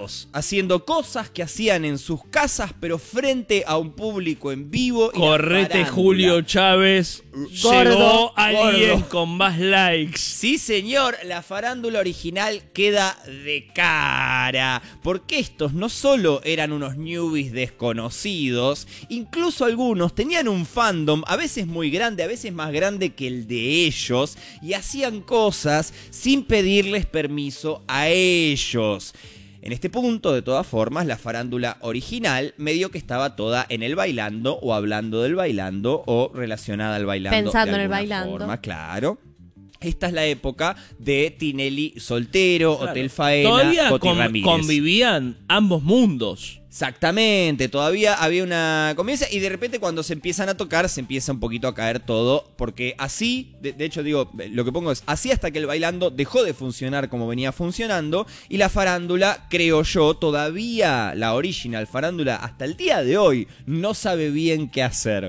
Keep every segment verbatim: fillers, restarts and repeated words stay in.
grabados, haciendo cosas que hacían en sus casas, pero frente a un público en vivo. Correte Julio Chávez. Gordo, llegó alguien gordo. con más likes. Sí, señor, la farándula original queda de cara, porque estos no solo eran unos newbies desconocidos, incluso algunos tenían un fandom, a veces muy grande, a veces más grande que el de ellos, y hacían cosas sin pedirles permiso a ellos. En este punto, de todas formas, la farándula original medio que estaba toda en el bailando o hablando del bailando o relacionada al bailando. Pensando de en el alguna bailando. forma, claro. Esta es la época de Tinelli soltero, Claro. Hotel Faena, Todavía Coti con- Ramírez. convivían ambos mundos. Exactamente, todavía había una convivencia y de repente cuando se empiezan a tocar se empieza un poquito a caer todo, porque así, de, de hecho digo, lo que pongo es así hasta que el bailando dejó de funcionar como venía funcionando y la farándula, creo yo, todavía la original farándula hasta el día de hoy no sabe bien qué hacer.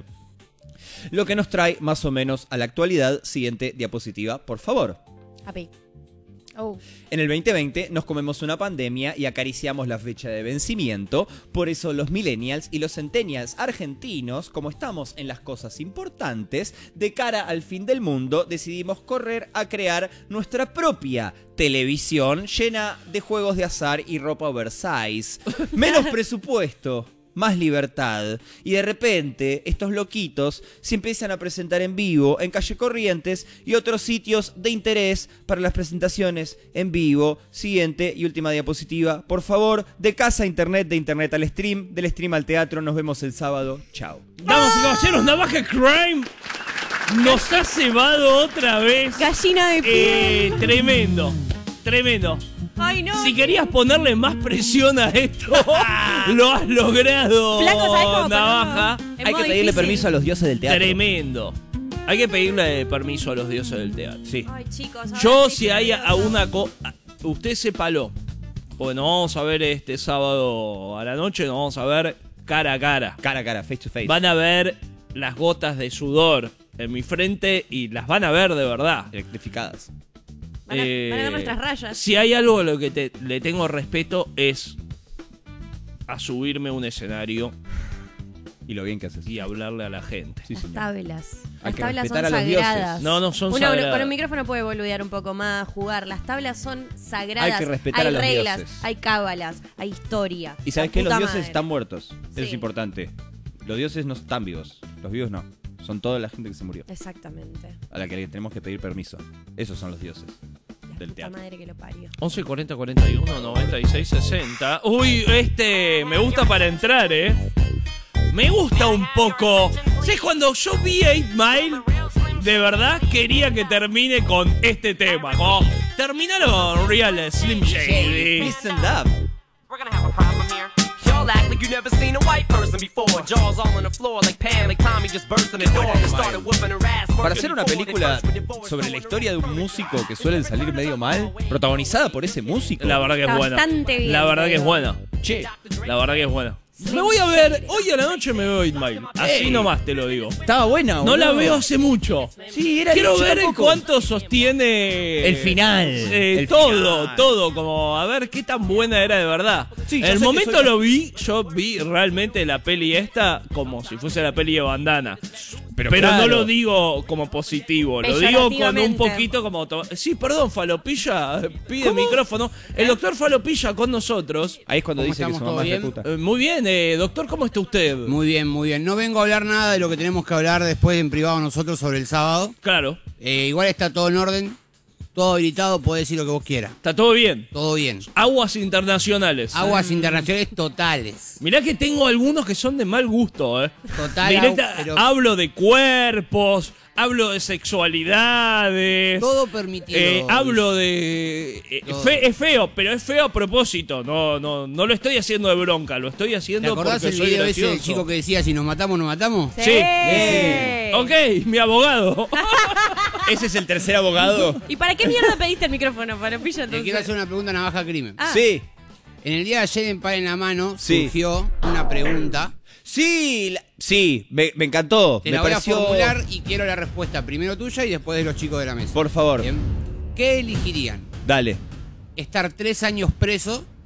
Lo que nos trae más o menos a la actualidad. Siguiente diapositiva, por favor. Api. Oh. En el veinte veinte nos comemos una pandemia y acariciamos la fecha de vencimiento. Por eso los millennials y los centennials argentinos, como estamos en las cosas importantes, de cara al fin del mundo, decidimos correr a crear nuestra propia televisión llena de juegos de azar y ropa oversize. Menos presupuesto, más libertad. Y de repente, estos loquitos se empiezan a presentar en vivo en Calle Corrientes y otros sitios de interés para las presentaciones en vivo. Siguiente y última diapositiva, por favor. De casa a internet, de internet al stream, del stream al teatro. Nos vemos el sábado. Chao. Damas y caballeros, Navaja Crime nos ha cebado otra vez. Gallina de piel. Eh, tremendo, tremendo. Ay, no. Si querías ponerle más presión a esto, lo has logrado, Flaco, ¿sabes cómo Navaja. ponerlo? En Hay modo que pedirle difícil. permiso a los dioses del teatro. Tremendo. Hay que pedirle permiso a los dioses del teatro. Sí. Ay, chicos. ahora Yo, estoy si hay a nerviosa. una cosa... Usted sépalo. Bueno, vamos a ver este sábado a la noche, nos vamos a ver cara a cara. Cara a cara, face to face. Van a ver las gotas de sudor en mi frente y las van a ver de verdad. Electrificadas. Van a, Eh, van a ver nuestras rayas. Si hay algo a lo que te- le tengo respeto es a subirme a un escenario Y lo bien que haces. y hablarle a la gente. Sí, Las señor. tablas. Hay Las que tablas son respetar a los dioses. sagradas. No, no son Uno sagradas. con un micrófono puede boludear un poco más, jugar. Las tablas son sagradas. Hay que respetar hay a los reglas, dioses. hay cábalas, hay historia. Y sabes La que los puta dioses madre. están muertos. Eso Sí. es importante. Los dioses no están vivos. Los vivos no. Son toda la gente que se murió. Exactamente. A la que le tenemos que pedir permiso. Esos son los dioses La del puta teatro. madre que lo parió. once cuarenta cuarenta y uno noventa y seis sesenta. Uy, este me gusta para entrar, ¿eh? Me gusta un poco. ¿Sabes? Cuando yo vi eight Mile, de verdad quería que termine con este tema. Como terminaron Real Slim Shady. Peace and love. We're gonna have a problem here. Y'all act like you never seen a white person before. Jaws all on the floor like Pam, like Tommy just burst in the door and started whooping her ass. Para hacer una película sobre la historia de un músico que suele salir medio mal, protagonizada por ese músico. La verdad que es Está buena. bastante bien, La verdad te que es digo. buena. Che, La verdad que es buena. Me voy a ver, hoy a la noche me veo eight Mile. Así Ey. nomás te lo digo. estaba buena. No la boludo. veo hace mucho. Sí, era Quiero yo ver tampoco. cuánto sostiene El final. eh, El todo, final. todo, como a ver qué tan buena era de verdad. Sí, en ya el sé que momento soy- lo vi, yo vi realmente la peli esta como si fuese la peli de Bandana. Pero Pero, claro. no lo digo como positivo, lo digo con un Peyorativamente. poquito como... to- Sí, perdón, Falopilla, pide micrófono. El doctor Falopilla con nosotros. Ahí es cuando ¿Cómo dice que su estamos? mamá es ¿Todo de puta. Eh, muy bien, eh, doctor, ¿cómo está usted? Muy bien, muy bien. No vengo a hablar nada de lo que tenemos que hablar después en privado nosotros sobre el sábado. Claro, Eh, igual está todo en orden, todo habilitado, podés decir lo que vos quieras. está todo bien. Todo bien. Aguas internacionales. Aguas internacionales totales. Mirá que tengo algunos que son de mal gusto, ¿eh? Total, Directa- pero- Hablo de cuerpos, hablo de sexualidades. Todo permitido. eh, hablo de... eh, Todo. fe- es feo, pero es feo a propósito. No, no, no lo estoy haciendo de bronca, lo estoy ¿Te haciendo acordás porque el soy video ese gracioso. del chico que decía si nos matamos, nos matamos? Sí. ¡Eh! Ok, mi abogado. Ese es el tercer abogado. ¿Y para qué mierda pediste el micrófono, Falopilla, Te entonces? quiero hacer una pregunta navaja crimen. Ah. Sí. En el día de ayer en Pan en la Mano Sí. surgió una pregunta. Sí, la- sí, me, me encantó. Te me la voy pareció... a formular y quiero la respuesta primero tuya y después de los chicos de la mesa. Por favor, Bien. ¿Qué elegirían? dale. ¿Estar tres años preso